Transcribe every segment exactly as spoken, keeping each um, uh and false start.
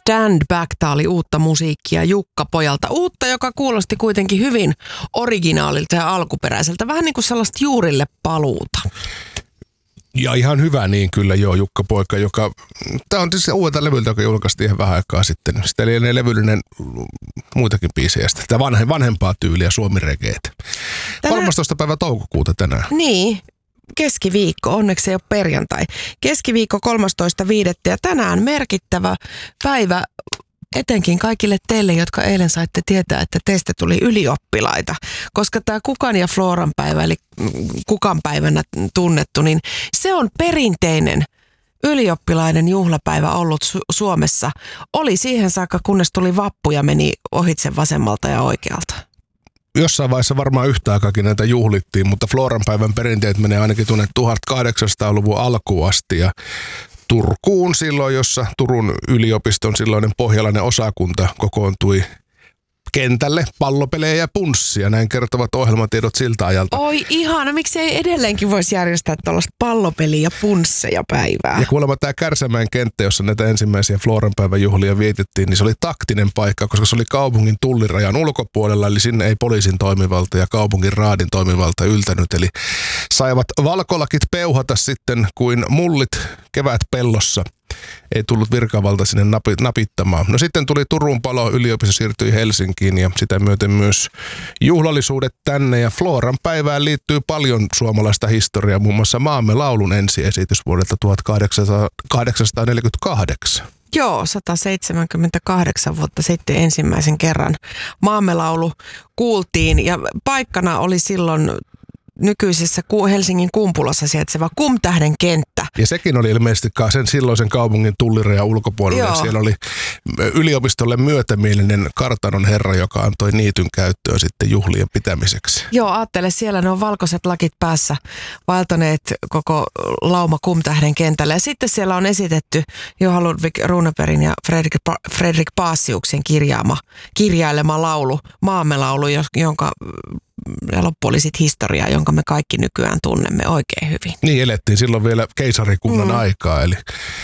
Stand Back, tää oli uutta musiikkia Jukka Pojalta. Uutta, joka kuulosti kuitenkin hyvin originaalilta ja alkuperäiseltä. Vähän niin kuin sellaista juurille paluuta. Ja ihan hyvä niin kyllä joo, Jukka Poika, joka, tämä on tietysti uudelta levyltä, joka julkaistiin ihan vähän aikaa sitten. Sitä oli levyllinen muitakin biisejä, sitä vanhe, vanhempaa tyyliä suomiregeet. Tänään... kolmastoista päivä toukokuuta tänään. Niin, keskiviikko, onneksi ei ole perjantai. Keskiviikko kolmastoista viidettä ja tänään merkittävä päivä etenkin kaikille teille, jotka eilen saitte tietää, että teistä tuli ylioppilaita. Koska tämä Kukan ja Floran päivä, eli Kukan päivänä tunnettu, niin se on perinteinen ylioppilaiden juhlapäivä ollut Su- Suomessa. Oli siihen saakka, kunnes tuli vappu ja meni ohitse vasemmalta ja oikealta. Jossain vaiheessa varmaan yhtä aikaakin näitä juhlittiin, mutta Floran päivän perinteet menee ainakin tuonne tuhatkahdeksansataaluvun alkuun asti ja Turkuun silloin, jossa Turun yliopiston silloinen pohjalainen osakunta kokoontui kentälle pallopelejä ja punssia. Näin kertovat ohjelmatiedot siltä ajalta. Oi ihana, miksi ei edelleenkin voisi järjestää tuollaista pallopeliä ja punsseja päivää? Ja kuulemma tämä Kärsämäen kenttä, jossa näitä ensimmäisiä Floran päivän juhlia vietettiin, niin se oli taktinen paikka, koska se oli kaupungin tullirajan ulkopuolella, eli sinne ei poliisin toimivalta ja kaupungin raadin toimivalta yltänyt. Eli saivat valkolakit peuhata sitten kuin mullit kevät pellossa. Ei tullut virkavalta sinne napittamaan. No sitten tuli Turun palo, yliopisto siirtyi Helsinkiin ja sitä myöten myös juhlallisuudet tänne. Ja Floran päivään liittyy paljon suomalaista historiaa, muun muassa Maamme laulun ensiesitys vuodelta tuhatkahdeksansataaneljäkymmentäkahdeksan. Joo, sata seitsemänkymmentäkahdeksan vuotta sitten ensimmäisen kerran Maamme laulu kuultiin ja paikkana oli silloin nykyisessä Helsingin Kumpulassa sijaitseva Kumtähden kenttä. Ja sekin oli ilmeisesti sen silloisen kaupungin tullirajan ulkopuolella. Joo. Siellä oli yliopistolle myötämielinen kartanon herra, joka antoi niityn käyttöön sitten juhlien pitämiseksi. Joo, ajattele, siellä ne on valkoiset lakit päässä vaeltaneet koko lauma Kumtähden kentälle. Ja sitten siellä on esitetty Johan Ludvig Runebergin ja Fredrik, pa- Fredrik Paasiuksen kirjaama, kirjailema laulu, Maamme laulu, jonka ja loppu oli sitten historiaa, jonka me kaikki nykyään tunnemme oikein hyvin. Niin, elettiin silloin vielä keisarikunnan mm. aikaa, eli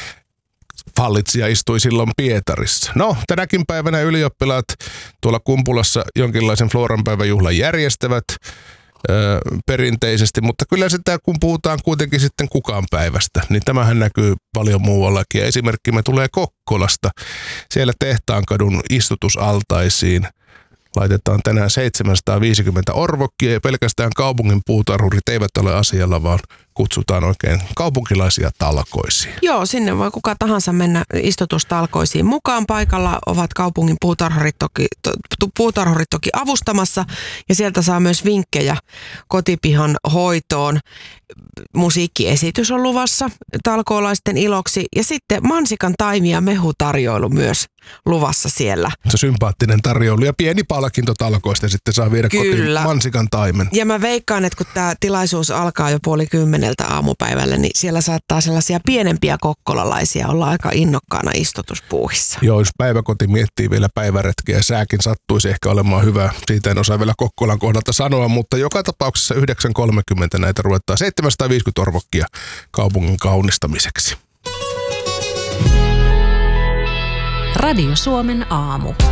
hallitsija istui silloin Pietarissa. No, tänäkin päivänä ylioppilaat tuolla Kumpulassa jonkinlaisen Floran päiväjuhlan järjestävät öö, perinteisesti, mutta kyllä sitä, kun puhutaan kuitenkin sitten Kukan päivästä, niin tämähän näkyy paljon muuallakin. Ja esimerkkimme tulee Kokkolasta. Siellä Tehtaankadun istutusaltaisiin laitetaan tänään seitsemänsataaviisikymmentä orvokkia ja pelkästään kaupungin puutarhurit eivät ole asialla, vaan kutsutaan oikein kaupunkilaisia talkoisiin. Joo, sinne voi kuka tahansa mennä istutustalkoisiin mukaan. Paikalla ovat kaupungin puutarhurit toki, to, puutarhurit toki avustamassa ja sieltä saa myös vinkkejä kotipihan hoitoon. Musiikkiesitys on luvassa talkoolaisten iloksi ja sitten mansikan taimi- ja mehutarjoilu myös luvassa siellä. Se sympaattinen tarjoulu ja pieni palkinto talkoista ja sitten saa viedä Kyllä. kotiin mansikan taimen. Ja mä veikkaan, että kun tämä tilaisuus alkaa jo puoli kymmeneltä aamupäivällä, niin siellä saattaa sellaisia pienempiä kokkolalaisia olla aika innokkaana istutuspuuhissa. Joo, jos päiväkoti miettii vielä päiväretkiä ja sääkin sattuisi ehkä olemaan hyvä. Siitä en osaa vielä Kokkolan kohdalta sanoa, mutta joka tapauksessa yhdeksän kolmekymmentä näitä ruvetaan seitsemänsataaviisikymmentä orvokkia kaupungin kaunistamiseksi. Radio Suomen aamu.